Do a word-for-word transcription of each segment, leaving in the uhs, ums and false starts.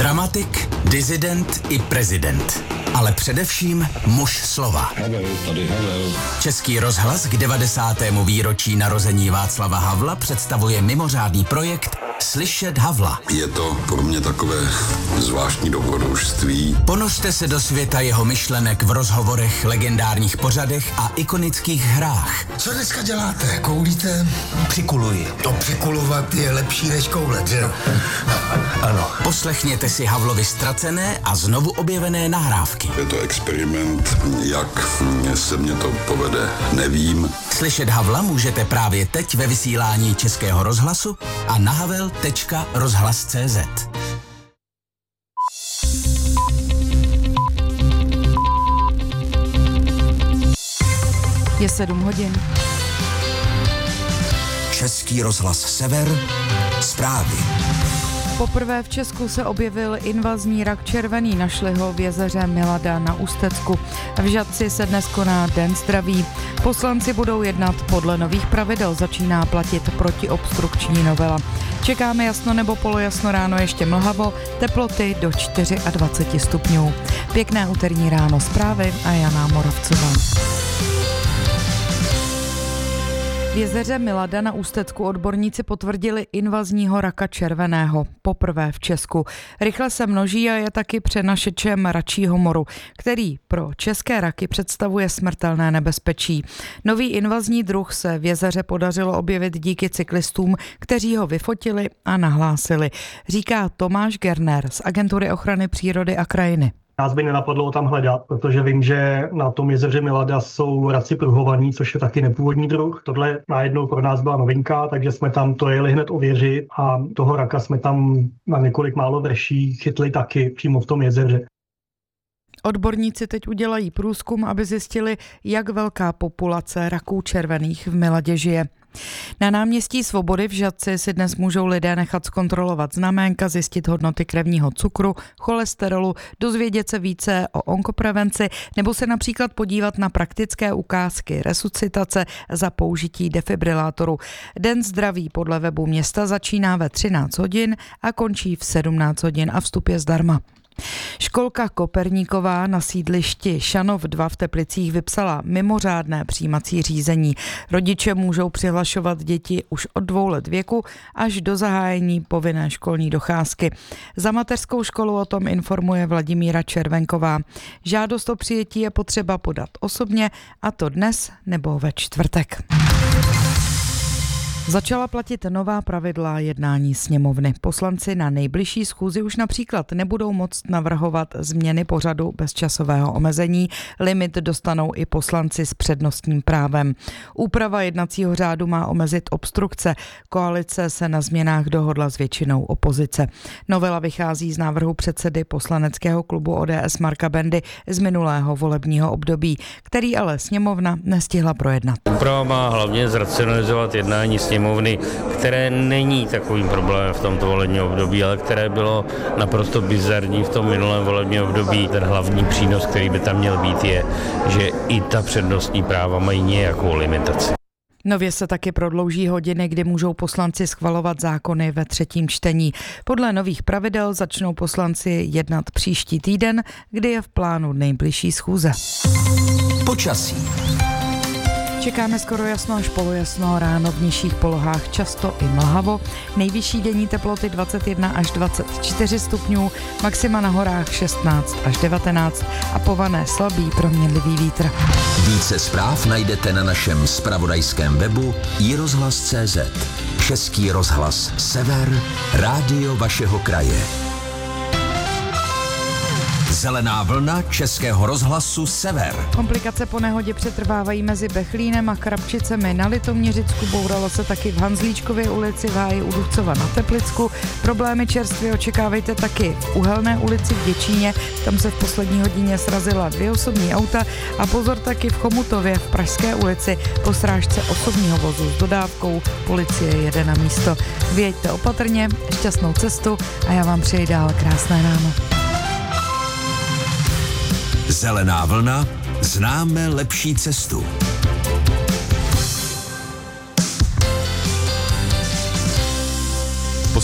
Dramatik, disident i prezident. Ale především muž slova. Havel, tady Havel. Český rozhlas k devadesátému výročí narození Václava Havla představuje mimořádný projekt Slyšet Havla. Je to pro mě takové zvláštní dobrodružství. Ponořte se do světa jeho myšlenek v rozhovorech, legendárních pořadech a ikonických hrách. Co dneska děláte? Koulíte? Přikuluji. To přikulovat je lepší než koulet, že? Ano. Poslechněte si Havlovi ztracené a znovu objevené nahrávky. Je to experiment, jak se mě to povede, nevím. Slyšet Havla můžete právě teď ve vysílání Českého rozhlasu a na havel tečka rozhlas tečka cé zet. Je sedm hodin. Český rozhlas Sever, zprávy. Poprvé v Česku se objevil invazní rak červený, našli ho v jezeře Milada na Ústecku. V Žatci se dnes koná Den zdraví. Poslanci budou jednat podle nových pravidel, začíná platit protiobstrukční novela. Čekáme jasno nebo polojasno, ráno ještě mlhavo, teploty do dvacet čtyři stupňů. Pěkné úterní ráno, zprávy a Jana Moravcová. V jezeře Milada na Ústecku odborníci potvrdili invazního raka červeného. Poprvé v Česku. Rychle se množí a je taky přenašečem račího moru, který pro české raky představuje smrtelné nebezpečí. Nový invazní druh se v jezeře podařilo objevit díky cyklistům, kteří ho vyfotili a nahlásili. Říká Tomáš Gerner z Agentury ochrany přírody a krajiny. Nás by nenapadlo ho tam hledat, protože vím, že na tom jezeře Milada jsou raci pruhovaní, což je taky nepůvodní druh. Tohle najednou pro nás byla novinka, takže jsme tam to jeli hned ověřit a toho raka jsme tam na několik málo vrší chytli taky přímo v tom jezeře. Odborníci teď udělají průzkum, aby zjistili, jak velká populace raků červených v Miladě žije. Na náměstí Svobody v Žatci si dnes můžou lidé nechat zkontrolovat znaménka, zjistit hodnoty krevního cukru, cholesterolu, dozvědět se více o onkoprevenci nebo se například podívat na praktické ukázky resuscitace za použití defibrilátoru. Den zdraví podle webu města začíná ve třináct hodin a končí v sedmnáct hodin a vstup je zdarma. Školka Koperníková na sídlišti Šanov dva v Teplicích vypsala mimořádné přijímací řízení. Rodiče můžou přihlašovat děti už od dvou let věku až do zahájení povinné školní docházky. Za mateřskou školu o tom informuje Vladimíra Červenková. Žádost o přijetí je potřeba podat osobně, a to dnes nebo ve čtvrtek. Začala platit nová pravidla jednání sněmovny. Poslanci na nejbližší schůzi už například nebudou moct navrhovat změny pořadu bez časového omezení. Limit dostanou i poslanci s přednostním právem. Úprava jednacího řádu má omezit obstrukce. Koalice se na změnách dohodla s většinou opozice. Novela vychází z návrhu předsedy poslaneckého klubu O D S Marka Bendy z minulého volebního období, který ale sněmovna nestihla projednat. Úprava má hlavně zracionalizovat jednání sněmovny, které není takovým problémem v tomto volebním období, ale které bylo naprosto bizarní v tom minulém volebním období. Ten hlavní přínos, který by tam měl být, je, že i ta přednostní práva mají nějakou limitaci. Nově se taky prodlouží hodiny, kdy můžou poslanci schvalovat zákony ve třetím čtení. Podle nových pravidel začnou poslanci jednat příští týden, kdy je v plánu nejbližší schůze. Počasí. Čekáme skoro jasno až polojasno, ráno v nižších polohách často i mlhavo. Nejvyšší denní teploty dvacet jedna až dvacet čtyři stupňů, maxima na horách šestnáct až devatenáct a po Vané slabý proměnlivý vítr. Více zpráv najdete na našem zpravodajském webu i rozhlas tečka cé zet. Český rozhlas Sever, rádio vašeho kraje. Zelená vlna Českého rozhlasu Sever. Komplikace po nehodě přetrvávají mezi Bechlínem a Krapčicemi. Na Litoměřicku bouralo se taky v Hanzlíčkově ulici, v háji u Duchcova na Teplicku. Problémy čerstvě očekávejte taky v Uhelné ulici v Děčíně. Tam se v poslední hodině srazila dvě osobní auta a pozor taky v Chomutově v Pražské ulici po srážce osobního vozu s dodávkou. Policie jede na místo. Věďte opatrně, šťastnou cestu a já vám přeji dál krásné ráno. Zelená vlna, známe lepší cestu.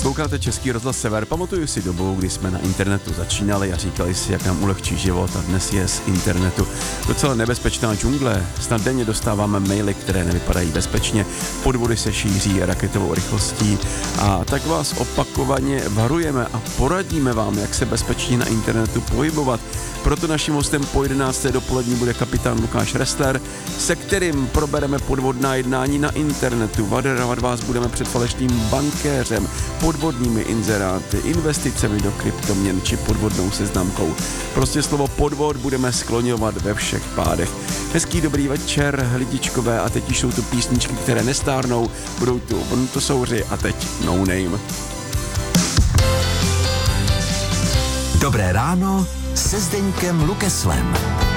Posloucháte Český rozhlas Sever. Pamatuju si dobu, kdy jsme na internetu začínali a říkali si, jak nám ulehčí život, a dnes je z internetu docela nebezpečná džungle. Snad denně dostáváme maily, které nevypadají bezpečně, podvody se šíří raketovou rychlostí, a tak vás opakovaně varujeme a poradíme vám, jak se bezpečně na internetu pohybovat. Proto naším hostem po jedenácté dopolední bude kapitán Lukáš Restler, se kterým probereme podvodná jednání na internetu. Varovat vás budeme před falešným bankéřem, podvodnými inzeráty, investicemi do kryptoměn či podvodnou seznamkou. Prostě slovo podvod budeme skloňovat ve všech pádech. Hezký dobrý večer, lidičkové, a teď jsou tu písničky, které nestárnou, budou tu Vlntosouři a teď No Name. Dobré ráno se Zdeňkem Lukeslem.